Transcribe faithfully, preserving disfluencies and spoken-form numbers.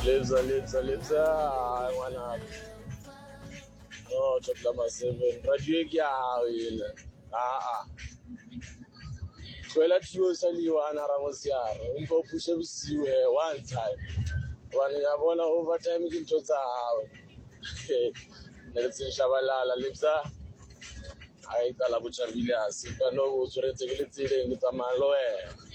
Lebza, lebza, lebza. Hayi ngwanaka. No, chop number seven. Radio ke ya ile. Ah ah. Tshwela tshilo sa liwana ra mosiara. Empa pushe bosiu he one time. Wane ya bona overtime ke ntho tsa hao. Ne tse shabalala lebza. Ai tala botjhabile a se ka no o tshwaretse ke le tseleng le tsamaya le wena.